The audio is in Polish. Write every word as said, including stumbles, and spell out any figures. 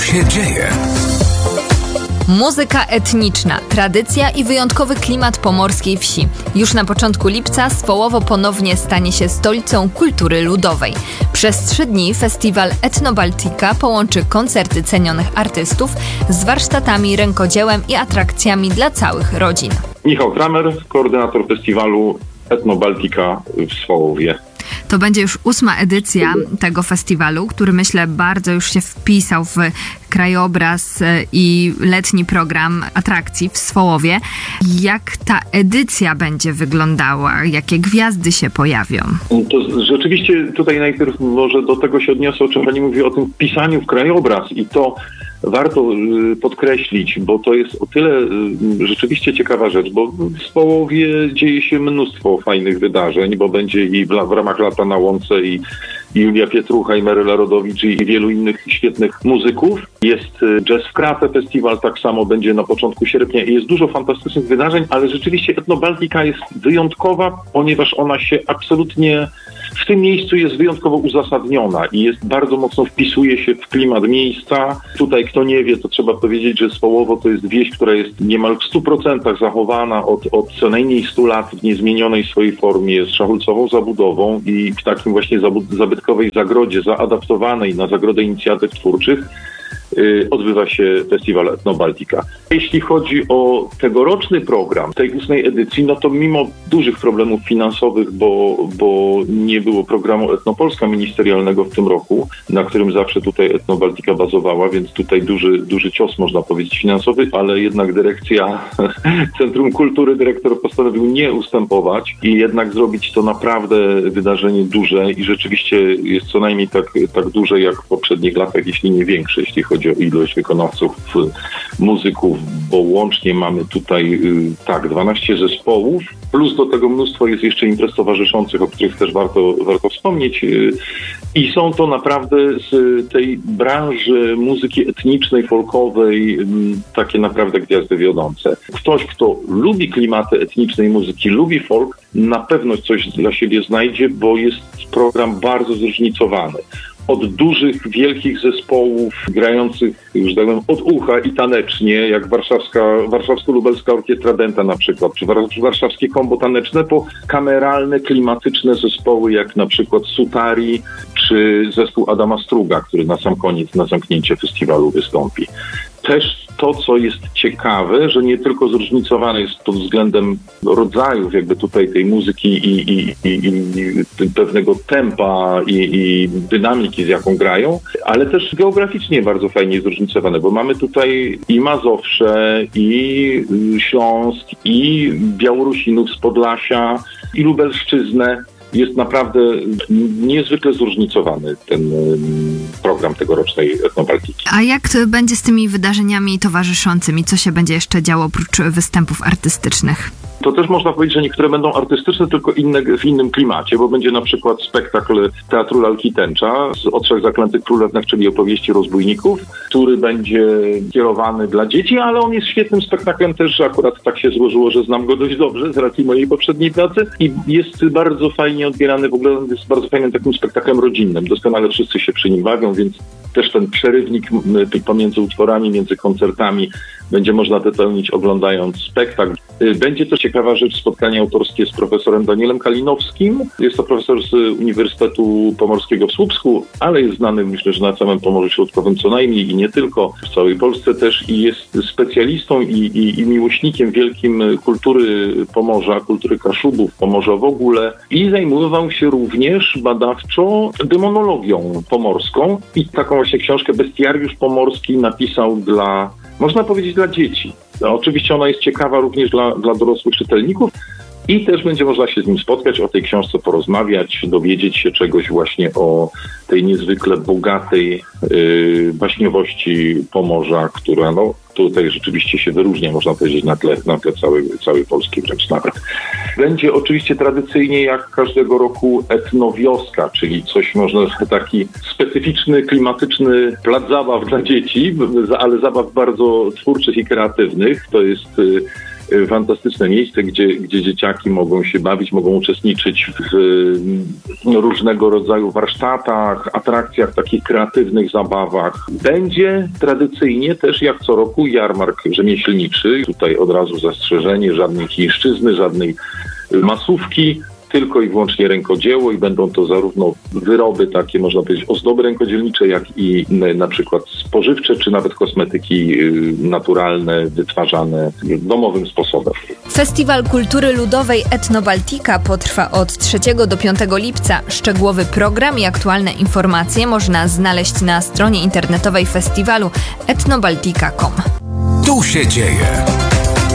się dzieje? Muzyka etniczna, tradycja i wyjątkowy klimat pomorskiej wsi. Już na początku lipca Swołowo ponownie stanie się stolicą kultury ludowej. Przez trzy dni festiwal Etnobaltika połączy koncerty cenionych artystów z warsztatami, rękodziełem i atrakcjami dla całych rodzin. Michał Kramer, koordynator festiwalu Etnobaltika w Swołowie. To będzie już ósma edycja tego festiwalu, który myślę bardzo już się wpisał w krajobraz i letni program atrakcji w Swołowie. Jak ta edycja będzie wyglądała? Jakie gwiazdy się pojawią? To rzeczywiście tutaj najpierw może do tego się odniosę, o czym pani mówi, o tym wpisaniu w krajobraz i to warto podkreślić, bo to jest o tyle rzeczywiście ciekawa rzecz, bo w Swołowie dzieje się mnóstwo fajnych wydarzeń, bo będzie i w, w ramach Lata na Łące i Julia Pietrucha i Maryla Rodowicz i wielu innych świetnych muzyków. Jest Jazz w Krape Festiwal, tak samo będzie na początku sierpnia i jest dużo fantastycznych wydarzeń, ale rzeczywiście Etnobaltika jest wyjątkowa, ponieważ ona się absolutnie w tym miejscu jest wyjątkowo uzasadniona i jest bardzo mocno wpisuje się w klimat miejsca. Tutaj kto nie wie, to trzeba powiedzieć, że Swołowo to jest wieś, która jest niemal w stu procentach zachowana od, od co najmniej stu lat w niezmienionej swojej formie. Jest szachulcową zabudową i w takim właśnie zabud- zabytkowej zagrodzie zaadaptowanej na zagrodę inicjatyw twórczych odbywa się festiwal Etnobaltika. Jeśli chodzi o tegoroczny program tej ósmej edycji, no to mimo dużych problemów finansowych, bo, bo nie było programu Etnopolska ministerialnego w tym roku, na którym zawsze tutaj Etnobaltika bazowała, więc tutaj duży, duży cios można powiedzieć finansowy, ale jednak dyrekcja Centrum Kultury, dyrektor postanowił nie ustępować i jednak zrobić to naprawdę wydarzenie duże i rzeczywiście jest co najmniej tak, tak duże jak w poprzednich latach, jeśli nie większe, jeśli chodzi o ilość wykonawców, muzyków, bo łącznie mamy tutaj tak dwanaście zespołów, plus do tego mnóstwo jest jeszcze imprez towarzyszących, o których też warto, warto wspomnieć i są to naprawdę z tej branży muzyki etnicznej, folkowej takie naprawdę gwiazdy wiodące. Ktoś, kto lubi klimaty etnicznej muzyki, lubi folk, na pewno coś dla siebie znajdzie, bo jest program bardzo zróżnicowany. Od dużych, wielkich zespołów grających, już tak powiem, od ucha i tanecznie, jak warszawska, warszawsko-lubelska orkiestra Denta na przykład, czy warszawskie kombo taneczne, po kameralne, klimatyczne zespoły, jak na przykład Sutari, czy zespół Adama Struga, który na sam koniec, na zamknięcie festiwalu wystąpi. Też to, co jest ciekawe, że nie tylko zróżnicowane jest pod względem rodzajów jakby tutaj tej muzyki i, i, i, i pewnego tempa i, i dynamiki, z jaką grają, ale też geograficznie bardzo fajnie zróżnicowane, bo mamy tutaj i Mazowsze, i Śląsk, i Białorusinów z Podlasia, i Lubelszczyznę. Jest naprawdę niezwykle zróżnicowany ten program tegorocznej Etnobaltiki. A jak to będzie z tymi wydarzeniami towarzyszącymi? Co się będzie jeszcze działo oprócz występów artystycznych? To też można powiedzieć, że niektóre będą artystyczne, tylko inne w innym klimacie, bo będzie na przykład spektakl Teatru Lalki Tęcza z O Trzech Zaklętych Królewnach, czyli opowieści rozbójników, który będzie kierowany dla dzieci, ale on jest świetnym spektaklem też, że akurat tak się złożyło, że znam go dość dobrze z racji mojej poprzedniej pracy i jest bardzo fajnie odbierany, w ogóle jest bardzo fajnym takim spektaklem rodzinnym. Doskonale wszyscy się przy nim bawią, więc też ten przerywnik pomiędzy utworami, między koncertami będzie można wypełnić oglądając spektakl. Będzie to ciekawa rzecz, spotkanie autorskie z profesorem Danielem Kalinowskim. Jest to profesor z Uniwersytetu Pomorskiego w Słupsku, ale jest znany, myślę, że na całym Pomorzu Środkowym co najmniej i nie tylko, w całej Polsce też i jest specjalistą i, i, i miłośnikiem wielkim kultury Pomorza, kultury Kaszubów, Pomorza w ogóle i zajmował się również badawczo demonologią pomorską i taką właśnie książkę Bestiariusz Pomorski napisał dla, można powiedzieć, dla dzieci. No, oczywiście ona jest ciekawa również dla, dla dorosłych czytelników i też będzie można się z nim spotkać, o tej książce porozmawiać, dowiedzieć się czegoś właśnie o tej niezwykle bogatej yy, baśniowości Pomorza, która no, tutaj rzeczywiście się wyróżnia, można powiedzieć, na tle, na tle całej, całej Polski wręcz nawet. Będzie oczywiście tradycyjnie jak każdego roku etnowioska, czyli coś można, taki specyficzny, klimatyczny plac zabaw dla dzieci, ale zabaw bardzo twórczych i kreatywnych. To jest fantastyczne miejsce, gdzie, gdzie dzieciaki mogą się bawić, mogą uczestniczyć w różnego rodzaju warsztatach, atrakcjach, takich kreatywnych zabawach. Będzie tradycyjnie też jak co roku jarmark rzemieślniczy. Tutaj od razu zastrzeżenie, żadnej chińszczyzny, żadnej masówki, tylko i wyłącznie rękodzieło i będą to zarówno wyroby takie, można powiedzieć, ozdoby rękodzielnicze, jak i na przykład spożywcze, czy nawet kosmetyki naturalne, wytwarzane domowym sposobem. Festiwal Kultury Ludowej Etnobaltika potrwa od trzeciego do piątego lipca. Szczegółowy program i aktualne informacje można znaleźć na stronie internetowej festiwalu etnobaltika kropka com. Tu się dzieje.